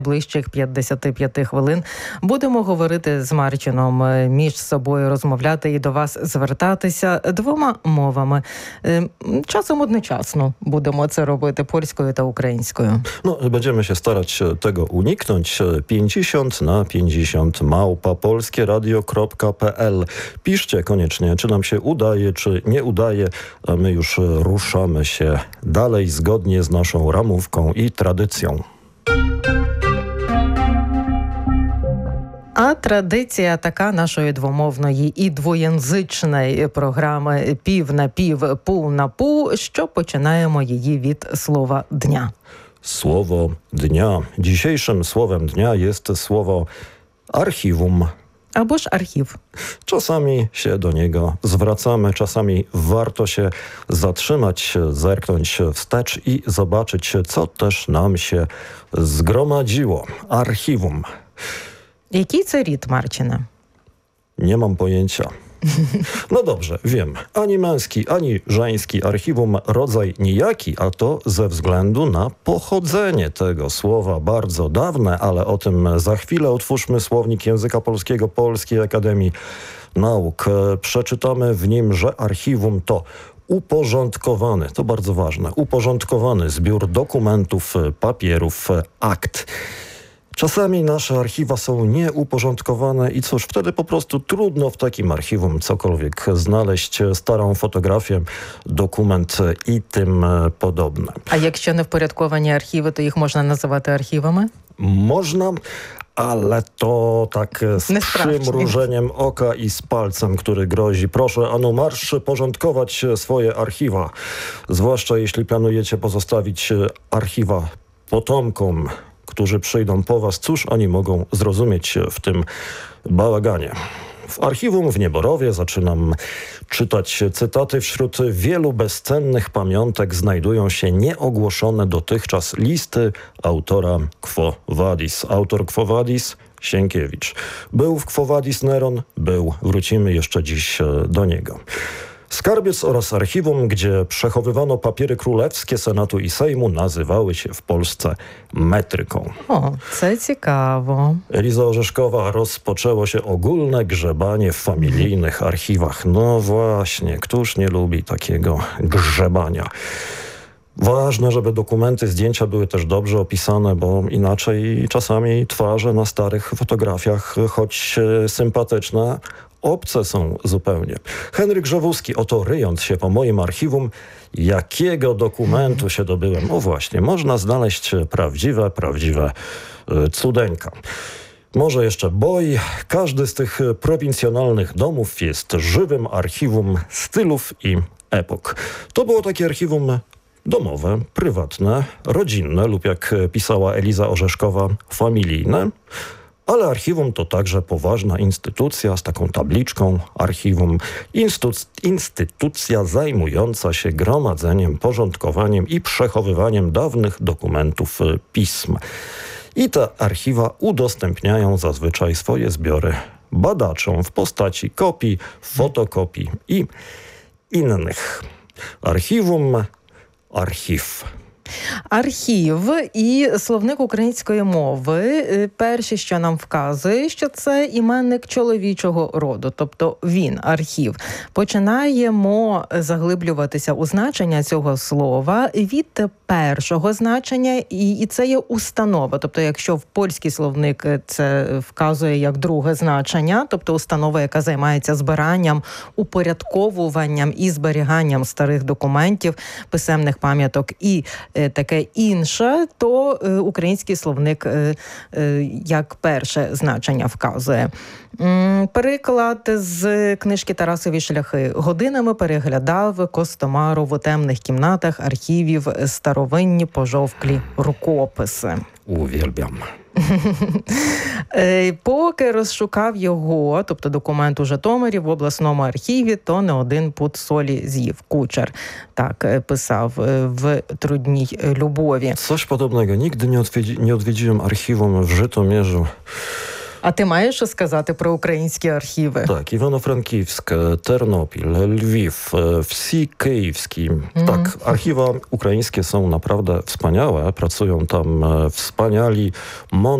Ближчих 55 хвилин будемо говорити з Марчином, між собою розмовляти і до вас звертатися двома мовами. Czasem одночасно будемо це робити польською та українською. Będziemy się starać tego uniknąć. 50 na 50 @polskieradio.pl. Piszcie koniecznie, czy nam się udaje, czy nie udaje, a my już ruszamy się dalej zgodnie z naszą ramówką i tradycją. А традиція така нашої двомовної і двоєнзичної програми «Пів на пів, пул на пул», що починаємо її від слова «дня». Słowo dnia. Dzisiejszym słowem dnia jest słowo archiwum. Або ж архів. Czasami się do niego zwracamy, czasami warto się zatrzymać, zerknąć wstecz i zobaczyć, co też nam się zgromadziło. Archiwum. Який це рід, Марчине? Nie mam pojęcia. No dobrze, wiem. Ani męski, ani żeński archiwum rodzaj nijaki, a to ze względu na pochodzenie tego słowa bardzo dawne, ale o tym za chwilę. Otwórzmy słownik języka polskiego Polskiej Akademii Nauk. Przeczytamy w nim, że archiwum to uporządkowany, to bardzo ważne, uporządkowany zbiór dokumentów, papierów, akt. Czasami nasze archiwa są nieuporządkowane i cóż, wtedy po prostu trudno w takim archiwum cokolwiek znaleźć, starą fotografię, dokument i tym podobne. А якщо не впорядковані архіви, то їх можна називати архівами? Można, ale to tak z przymrużeniem oka i z palcem, który grozi. Proszę, ano marsz porządkować swoje archiwa. Zwłaszcza jeśli planujecie pozostawić archiwa potomkom, którzy przyjdą po was. Cóż oni mogą zrozumieć w tym bałaganie? W archiwum w Nieborowie zaczynam czytać cytaty. Wśród wielu bezcennych pamiątek znajdują się nieogłoszone dotychczas listy autora Quo Vadis. Autor Quo Vadis Sienkiewicz. Był w Quo Vadis Neron? Był. Wrócimy jeszcze dziś do niego. Skarbiec oraz archiwum, gdzie przechowywano papiery królewskie Senatu i Sejmu, nazywały się w Polsce metryką. O, це цікаво. Eliza Orzeszkowa, rozpoczęło się ogólne grzebanie w familijnych archiwach. No właśnie, któż nie lubi takiego grzebania? Ważne, żeby dokumenty, zdjęcia były też dobrze opisane, bo inaczej czasami twarze na starych fotografiach, choć sympatyczne, obce są zupełnie. Henryk Grzewuski, oto ryjąc się po moim archiwum, jakiego dokumentu się dobyłem. O właśnie, można znaleźć prawdziwe cudeńka. Może jeszcze boj. Każdy z tych prowincjonalnych domów jest żywym archiwum stylów i epok. To było takie archiwum domowe, prywatne, rodzinne lub jak pisała Eliza Orzeszkowa, familijne. Ale archiwum to także poważna instytucja z taką tabliczką archiwum. Instytucja zajmująca się gromadzeniem, porządkowaniem i przechowywaniem dawnych dokumentów pism. I te archiwa udostępniają zazwyczaj swoje zbiory badaczom w postaci kopii, fotokopii i innych. Archiwum, archiw. Архів і словник української мови перше, що нам вказує, що це іменник чоловічого роду, тобто він, архів. Починаємо заглиблюватися у значення цього слова від першого значення, і це є установа. Тобто, якщо в польський словник це вказує як друге значення, тобто установа, яка займається збиранням, упорядковуванням і зберіганням старих документів, писемних пам'яток і таке інше, то український словник як перше значення вказує. Переклад з книжки «Тарасові шляхи». Годинами переглядав Костомару в темних кімнатах архівів старовинні пожовклі рукописи. Uwielbiam. Поки розшукав його, тобто документ у Житомирі в обласному архіві, то не один пуд солі з'їв. Кучер так писав в «Трудній любові». Coś podobnego. Nigdy nie odwiedziłem archiwum w Żytomierzu. А ти маєш що сказати про українські архіви? Tak, Iwano-Frankivsk, Ternopil, Lwiw, wsi kyiwski. Tak, archiwa ukraińskie są naprawdę wspaniałe. Pracują tam wspaniali,